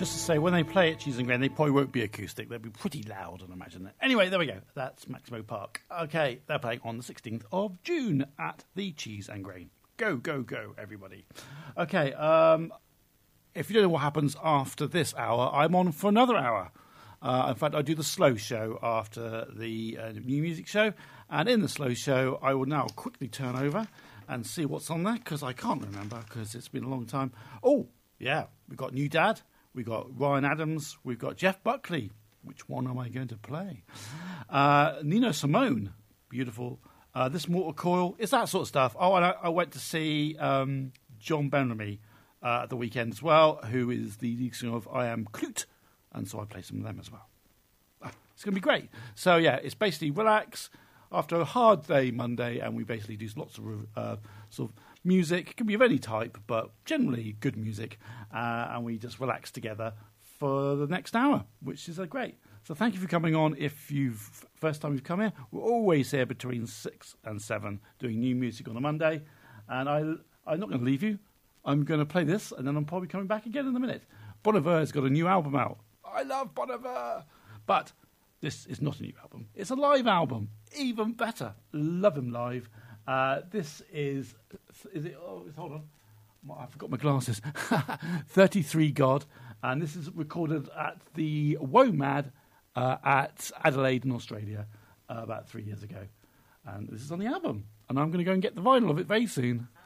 Just to say, when they play at Cheese and Grain, they probably won't be acoustic. They'll be pretty loud, I imagine. Anyway, there we go. That's Maximo Park. Okay, they're playing on the 16th of June at the Cheese and Grain. Go, go, go, everybody. Okay, if you don't know what happens after this hour, I'm on for another hour. In fact, I do the slow show after the new music show. And in the slow show, I will now quickly turn over and see what's on there, because I can't remember, because it's been a long time. Oh, yeah, we've got New Dad. We've got Ryan Adams. We've got Jeff Buckley. Which one am I going to play? Nina Simone. Beautiful. This Mortal Coil. It's that sort of stuff. Oh, and I went to see John Benramy at the weekend as well, who is the lead singer of I Am Clute. And so I play some of them as well. It's going to be great. So, yeah, it's basically relax after a hard day Monday, and we basically do lots of sort of music. It can be of any type, but generally good music. And we just relax together for the next hour, which is great. So thank you for coming on. If you've first time you've come here, we're always here between 6 and 7 doing new music on a Monday. And I'm not going to leave you. I'm going to play this, and then I'm probably coming back again in a minute. Bon Iver has got a new album out. I love Bon Iver. But this is not a new album. It's a live album. Even better. Love him live. This is it? Oh, hold on. I forgot my glasses. 33 God. And this is recorded at the WOMAD at Adelaide in Australia about 3 years ago. And this is on the album. And I'm going to go and get the vinyl of it very soon.